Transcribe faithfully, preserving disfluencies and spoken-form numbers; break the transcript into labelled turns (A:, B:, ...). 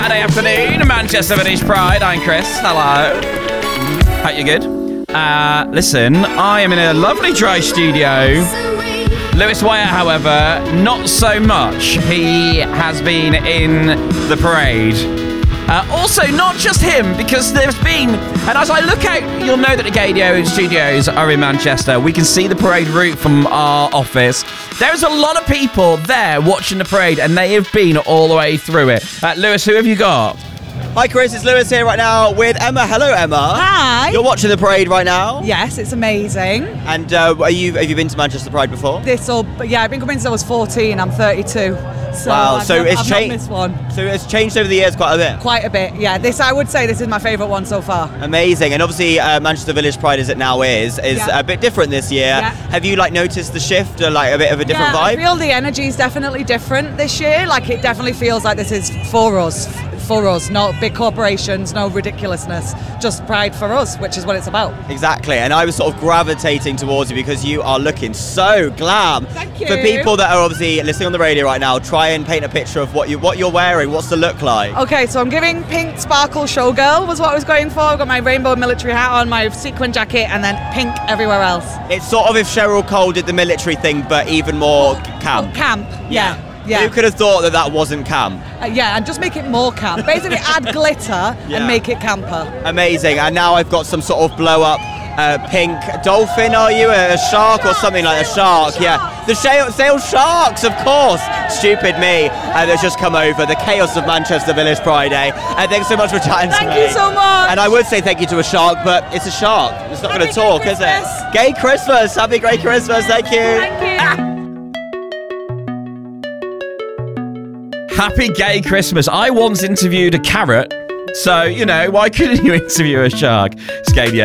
A: Saturday afternoon, Manchester Village Pride. I'm Chris. Hello. Hope you're good. Uh, listen, I am in a lovely dry studio. Lewis Wyatt, however, not so much. He has been in the parade. Uh, also, not just him, because there's been, and as I look out, you'll know that the Gadio studios are in Manchester. We can see the parade route from our office. There's a lot of people there watching the parade, and they have been all the way through it. Uh, Lewis, who have you got?
B: Hi Chris, it's Lewis here right now with Emma. Hello Emma.
C: Hi.
B: You're watching the parade right now?
C: Yes, it's amazing.
B: And uh, are you, have you been to Manchester Pride before?
C: This all, yeah, I've been coming since I was fourteen. I'm thirty-two. So
B: wow,
C: I've
B: so
C: not,
B: it's
C: I've not
B: changed.
C: missed one.
B: So it's changed over the years quite a bit.
C: Quite a bit, yeah. This, I would say, this is my favourite one so far.
B: Amazing, and obviously uh, Manchester Village Pride, as it now is, is
C: Yeah.
B: a bit different this year.
C: Yeah.
B: Have you like noticed the shift, or like a bit of a different
C: yeah, I
B: vibe?
C: feel the energy is definitely different this year. Like it definitely feels like this is for us, for us, not big corporations, no ridiculousness, just Pride for us, which is what it's about.
B: Exactly, and I was sort of gravitating towards you because you are looking so glam.
C: Thank you.
B: For people that are obviously listening on the radio right now, try and paint a picture of what you what you're wearing. What's the look like?
C: Okay, so I'm giving pink sparkle showgirl was what I was going for. I've got my rainbow military hat on, my sequin jacket, and then pink everywhere else.
B: It's sort of if Cheryl Cole did the military thing, but even more camp.
C: Oh, camp, yeah. Yeah.
B: Who could have thought that that wasn't camp?
C: Uh, yeah, and just make it more camp. Basically, add glitter
B: Yeah.
C: and make it camper.
B: Amazing. And now I've got some sort of blow up uh, pink dolphin. Are you a, a shark or something like a shark? Yeah. The sail, sail sharks, of course. Stupid me. And uh, it's just come over. The chaos of Manchester Village Pride Day. And thanks so much for chatting
C: Thank
B: to me.
C: you so much.
B: And I would say thank you to a shark, but it's a shark. It's not going
C: Happy
B: to talk,
C: Gay
B: is it?
C: Christmas.
B: Gay Christmas. Happy Great Christmas. Thank you.
C: Thank you.
A: Happy Gay Christmas. I once interviewed a carrot, so, you know, why couldn't you interview a shark? Scadia.